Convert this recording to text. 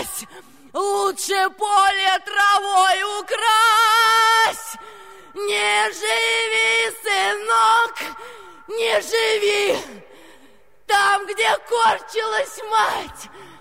укрась! Лучше поле травой укрась! Не живи, сынок, не живи! Там, где корчилась мать,